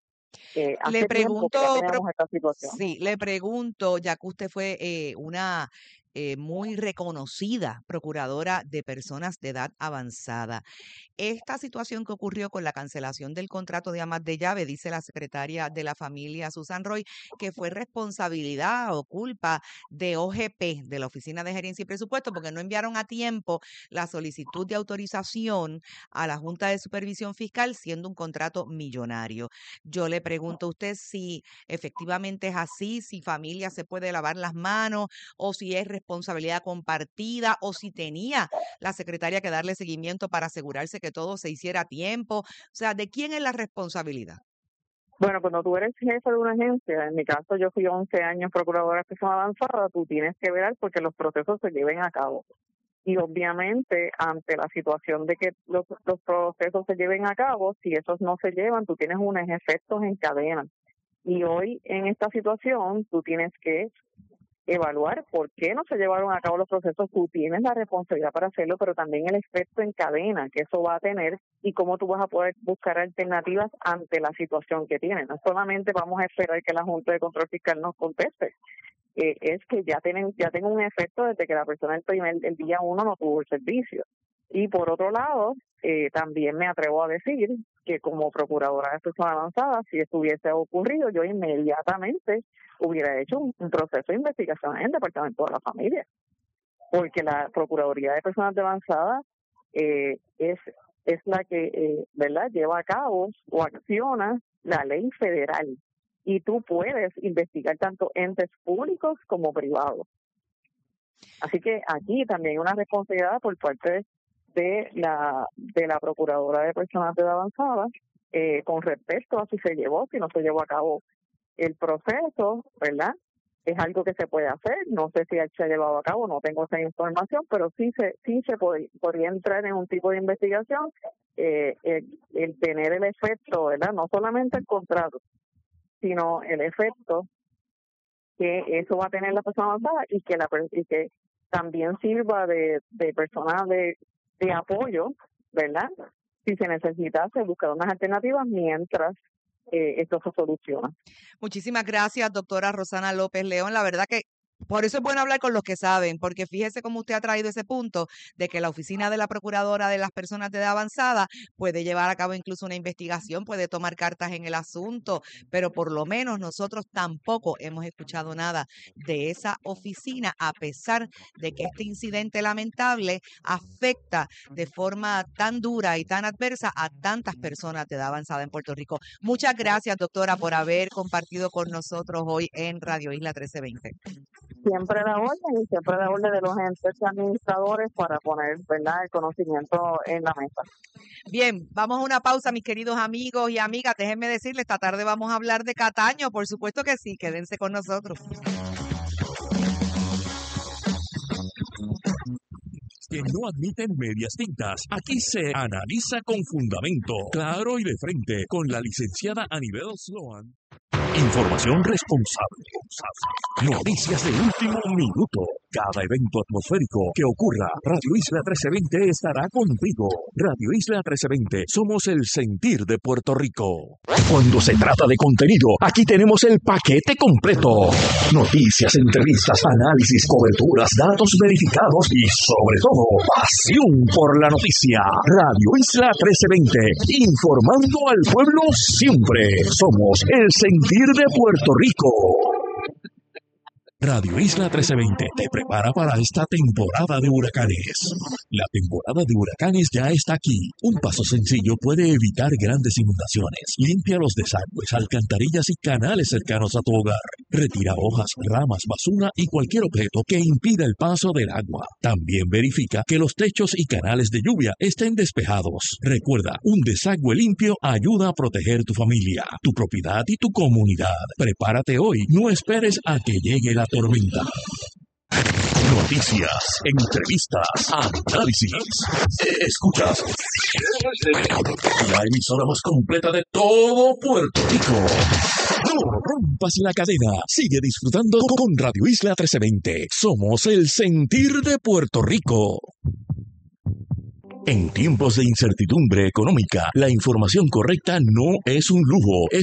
Eh, hace Le pregunto, tiempo que ya pro- tenemos esta situación. sí, le pregunto, ya que usted fue eh, una eh, muy reconocida procuradora de personas de edad avanzada, esta situación que ocurrió con la cancelación del contrato de amas de llave, dice la secretaria de la familia Susan Roy, que fue responsabilidad o culpa de O G P, de la Oficina de Gerencia y Presupuesto, porque no enviaron a tiempo la solicitud de autorización a la Junta de Supervisión Fiscal, siendo un contrato millonario. Yo le pregunto a usted si efectivamente es así, si familia se puede lavar las manos, o si es responsabilidad compartida, o si tenía la secretaria que darle seguimiento para asegurarse que todo se hiciera a tiempo. O sea, ¿de quién es la responsabilidad? Bueno, cuando tú eres jefe de una agencia, en mi caso yo fui once años procuradora de persona avanzada, tú tienes que velar porque los procesos se lleven a cabo. Y obviamente, ante la situación de que los, los procesos se lleven a cabo, si esos no se llevan, tú tienes unos efectos en cadena. Y hoy, en esta situación, tú tienes que evaluar por qué no se llevaron a cabo los procesos. Tú tienes la responsabilidad para hacerlo, pero también el efecto en cadena que eso va a tener y cómo tú vas a poder buscar alternativas ante la situación que tienes. No solamente vamos a esperar que la Junta de Control Fiscal nos conteste, eh, es que ya tienen ya tengo un efecto desde que la persona el primer el día uno no tuvo el servicio. Y por otro lado, eh, también me atrevo a decir que como procuradora de persona avanzada, si esto hubiese ocurrido, yo inmediatamente hubiera hecho un, un proceso de investigación en el Departamento de la Familia, porque la Procuraduría de Personas de Avanzada eh, es es la que eh, verdad lleva a cabo o acciona la ley federal, y tú puedes investigar tanto entes públicos como privados. Así que aquí también hay una responsabilidad por parte de la de la Procuradora de Personas de Edad Avanzada eh, con respecto a si se llevó, si no se llevó a cabo el proceso, ¿verdad? Es algo que se puede hacer. No sé si se ha llevado a cabo, no tengo esa información, pero sí se sí se pod- podría entrar en un tipo de investigación, eh, el, el tener el efecto, ¿verdad? No solamente el contrato, sino el efecto que eso va a tener la persona avanzada y que la per- y que también sirva de, de persona de, de apoyo, ¿verdad? Si se necesitase buscar unas alternativas mientras eh, esto se soluciona. Muchísimas gracias, doctora Rosana López León. La verdad que por eso es bueno hablar con los que saben, porque fíjese cómo usted ha traído ese punto de que la oficina de la Procuradora de las Personas de Edad Avanzada puede llevar a cabo incluso una investigación, puede tomar cartas en el asunto, pero por lo menos nosotros tampoco hemos escuchado nada de esa oficina, a pesar de que este incidente lamentable afecta de forma tan dura y tan adversa a tantas personas de edad avanzada en Puerto Rico. Muchas gracias, doctora, por haber compartido con nosotros hoy en Radio Isla trece veinte. Siempre la orden y siempre la orden de los entes administradores para poner, ¿verdad?, el conocimiento en la mesa. Bien, vamos a una pausa, mis queridos amigos y amigas. Déjenme decirles, esta tarde vamos a hablar de Cataño, por supuesto que sí, quédense con nosotros. Que no admiten medias tintas. Aquí se analiza con fundamento, claro y de frente, con la licenciada Anibel Sloan. Información responsable. Noticias de último minuto. Cada evento atmosférico que ocurra, Radio Isla trece veinte estará contigo. Radio Isla trece veinte, somos el sentir de Puerto Rico. Cuando se trata de contenido, aquí tenemos el paquete completo. Noticias, entrevistas, análisis, coberturas, datos verificados y, sobre todo, pasión por la noticia. Radio Isla trece veinte, informando al pueblo siempre. Somos el sentir de Puerto Rico. Radio Isla trece veinte te prepara para esta temporada de huracanes. La temporada de huracanes ya está aquí. Un paso sencillo puede evitar grandes inundaciones. Limpia los desagües, alcantarillas y canales cercanos a tu hogar. Retira hojas, ramas, basura y cualquier objeto que impida el paso del agua. También verifica que los techos y canales de lluvia estén despejados. Recuerda, un desagüe limpio ayuda a proteger tu familia, tu propiedad y tu comunidad. Prepárate hoy, no esperes a que llegue la tormenta. Noticias, entrevistas, análisis. Escuchas la emisora más completa de todo Puerto Rico. No rompas la cadena. Sigue disfrutando con Radio Isla trece veinte. Somos el sentir de Puerto Rico. En tiempos de incertidumbre económica, la información correcta no es un lujo, es